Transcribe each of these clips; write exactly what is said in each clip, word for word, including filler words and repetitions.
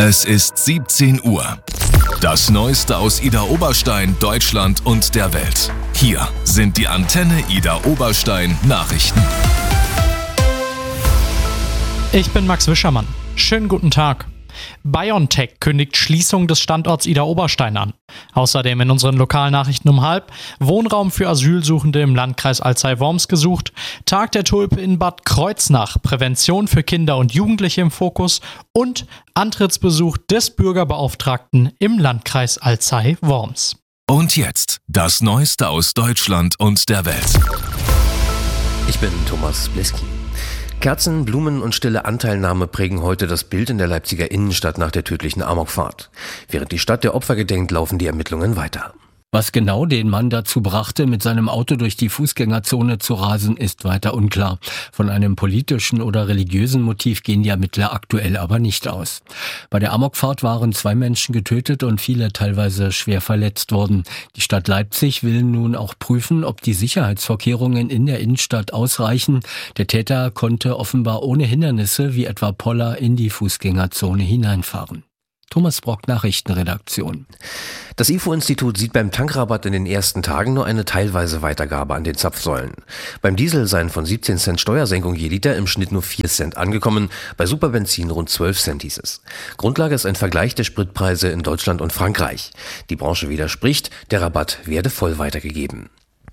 Es ist siebzehn Uhr. Das Neueste aus Idar-Oberstein, Deutschland und der Welt. Hier sind die Antenne Idar-Oberstein Nachrichten. Ich bin Max Wischermann. Schönen guten Tag. BioNTech kündigt Schließung des Standorts Idar-Oberstein an. Außerdem in unseren Lokalnachrichten um halb Wohnraum für Asylsuchende im Landkreis Alzey-Worms gesucht, Tag der Tulpe in Bad Kreuznach, Prävention für Kinder und Jugendliche im Fokus und Antrittsbesuch des Bürgerbeauftragten im Landkreis Alzey-Worms. Und jetzt das Neueste aus Deutschland und der Welt. Ich bin Thomas Bliski. Kerzen, Blumen und stille Anteilnahme prägen heute das Bild in der Leipziger Innenstadt nach der tödlichen Amokfahrt. Während die Stadt der Opfer gedenkt, laufen die Ermittlungen weiter. Was genau den Mann dazu brachte, mit seinem Auto durch die Fußgängerzone zu rasen, ist weiter unklar. Von einem politischen oder religiösen Motiv gehen die Ermittler aktuell aber nicht aus. Bei der Amokfahrt waren zwei Menschen getötet und viele teilweise schwer verletzt worden. Die Stadt Leipzig will nun auch prüfen, ob die Sicherheitsvorkehrungen in der Innenstadt ausreichen. Der Täter konnte offenbar ohne Hindernisse wie etwa Poller in die Fußgängerzone hineinfahren. Thomas Brock, Nachrichtenredaktion. Das I F O-Institut sieht beim Tankrabatt in den ersten Tagen nur eine teilweise Weitergabe an den Zapfsäulen. Beim Diesel seien von siebzehn Cent Steuersenkung je Liter im Schnitt nur vier Cent angekommen, bei Superbenzin rund zwölf Cent hieß es. Grundlage ist ein Vergleich der Spritpreise in Deutschland und Frankreich. Die Branche widerspricht, der Rabatt werde voll weitergegeben.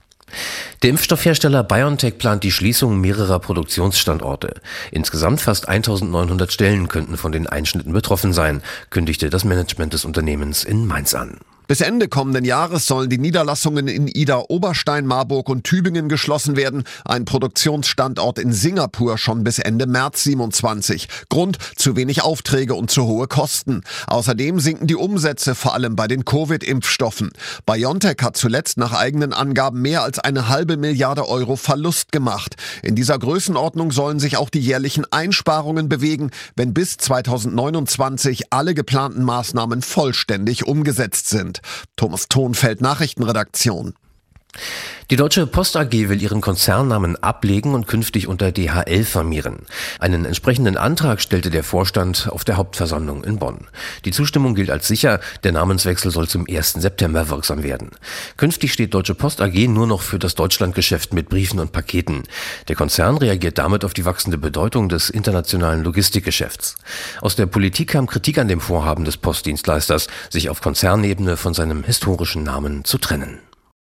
Der Impfstoffhersteller BioNTech plant die Schließung mehrerer Produktionsstandorte. Insgesamt fast eintausendneunhundert Stellen könnten von den Einschnitten betroffen sein, kündigte das Management des Unternehmens in Mainz an. Bis Ende kommenden Jahres sollen die Niederlassungen in Idar-Oberstein, Marburg und Tübingen geschlossen werden. Ein Produktionsstandort in Singapur schon bis Ende März siebenundzwanzig. Grund: zu wenig Aufträge und zu hohe Kosten. Außerdem sinken die Umsätze, vor allem bei den Covid-Impfstoffen. BioNTech hat zuletzt nach eigenen Angaben mehr als eine halbe Milliarde Euro Verlust gemacht. In dieser Größenordnung sollen sich auch die jährlichen Einsparungen bewegen, wenn bis zweitausendneunundzwanzig alle geplanten Maßnahmen vollständig umgesetzt sind. Thomas Thonfeld, Nachrichtenredaktion. Die Deutsche Post A G will ihren Konzernnamen ablegen und künftig unter D H L firmieren. Einen entsprechenden Antrag stellte der Vorstand auf der Hauptversammlung in Bonn. Die Zustimmung gilt als sicher, der Namenswechsel soll zum ersten September wirksam werden. Künftig steht Deutsche Post A G nur noch für das Deutschlandgeschäft mit Briefen und Paketen. Der Konzern reagiert damit auf die wachsende Bedeutung des internationalen Logistikgeschäfts. Aus der Politik kam Kritik an dem Vorhaben des Postdienstleisters, sich auf Konzernebene von seinem historischen Namen zu trennen.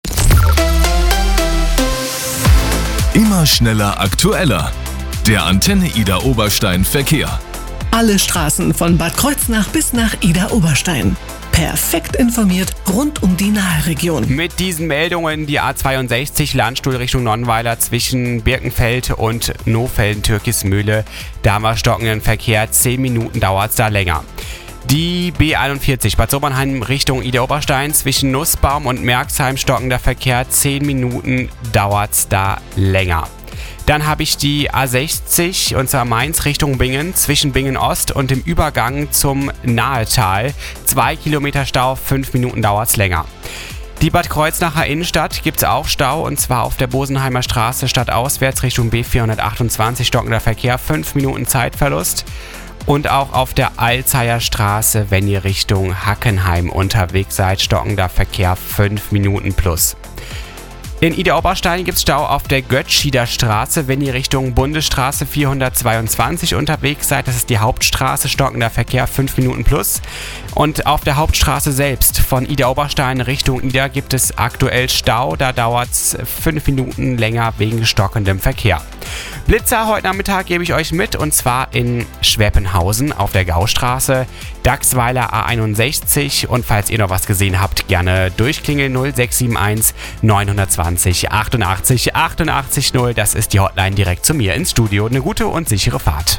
Immer schneller, aktueller. Der Antenne Idar-Oberstein Verkehr. Alle Straßen von Bad Kreuznach bis nach Idar-Oberstein. Perfekt informiert rund um die Nahe-Region. Mit diesen Meldungen die A zweiundsechzig Landstuhl Richtung Nonnweiler zwischen Birkenfeld und Nohfelden-Türkismühle. Da haben wir stockenden Verkehr, zehn Minuten dauert es da länger. Die B einundvierzig Bad Sobernheim Richtung Idar-Oberstein zwischen Nussbaum und Merxheim stockender Verkehr, zehn Minuten dauert's da länger. Dann habe ich die A sechzig und zwar Mainz Richtung Bingen zwischen Bingen Ost und dem Übergang zum Nahetal. zwei Kilometer Stau, fünf Minuten dauert's länger. Die Bad Kreuznacher Innenstadt gibt's auch Stau und zwar auf der Bosenheimer Straße stadtauswärts Richtung B vierhundertachtundzwanzig stockender Verkehr, fünf Minuten Zeitverlust. Und auch auf der Alzeyer Straße, wenn ihr Richtung Hackenheim unterwegs seid, stockender Verkehr, fünf Minuten plus. In Idar-Oberstein gibt es Stau auf der Göttschieder Straße, wenn ihr Richtung Bundesstraße vierhundertzweiundzwanzig unterwegs seid. Das ist die Hauptstraße, stockender Verkehr, fünf Minuten plus. Und auf der Hauptstraße selbst von Idar-Oberstein Richtung Idar gibt es aktuell Stau. Da dauert es fünf Minuten länger wegen stockendem Verkehr. Blitzer heute Nachmittag gebe ich euch mit und zwar in Schweppenhausen auf der Gaustraße, Dachsweiler A einundsechzig und falls ihr noch was gesehen habt, gerne durchklingeln null sechs sieben eins neun zwei null achtundachtzig achtundachtzig null. Das ist die Hotline direkt zu mir ins Studio. Eine gute und sichere Fahrt.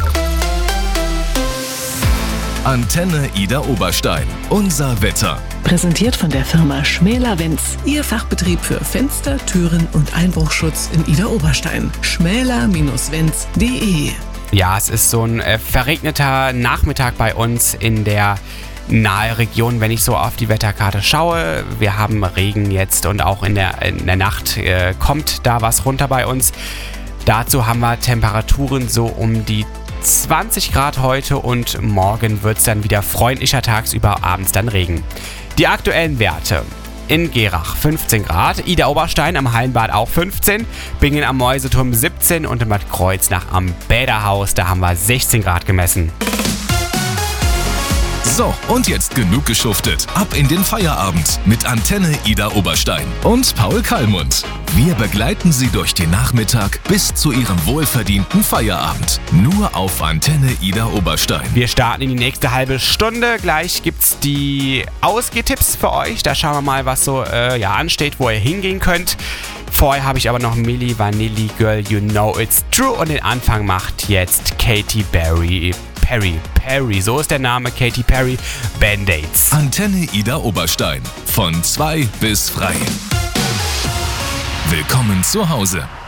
Antenne Idar-Oberstein. Unser Wetter. Präsentiert von der Firma Schmäler-Wenz. Ihr Fachbetrieb für Fenster, Türen und Einbruchschutz in Idar-Oberstein. schmäler Bindestrich wenz punkt de. Ja, es ist so ein äh, verregneter Nachmittag bei uns in der nahe Region, wenn ich so auf die Wetterkarte schaue. Wir haben Regen jetzt und auch in der, in der Nacht äh, kommt da was runter bei uns. Dazu haben wir Temperaturen so um die zwanzig Grad heute und morgen wird es dann wieder freundlicher tagsüber, abends dann Regen. Die aktuellen Werte. In Gerach fünfzehn Grad, Idar-Oberstein am Hallenbad auch fünfzehn, Bingen am Mäuseturm siebzehn und in Bad Kreuznach am Bäderhaus, da haben wir sechzehn Grad gemessen. So, und jetzt genug geschuftet. Ab in den Feierabend mit Antenne Idar-Oberstein und Paul Kallmund. Wir begleiten Sie durch den Nachmittag bis zu Ihrem wohlverdienten Feierabend. Nur auf Antenne Idar-Oberstein. Wir starten in die nächste halbe Stunde. Gleich gibt's die Ausgehtipps für euch. Da schauen wir mal, was so äh, ja, ansteht, wo ihr hingehen könnt. Vorher habe ich aber noch Milli Vanilli Girl, You Know It's True. Und den Anfang macht jetzt Katy Perry. Perry, Perry, so ist der Name, Katy Perry, Band-Aids. Antenne Idar-Oberstein, von zwei bis frei. Willkommen zu Hause.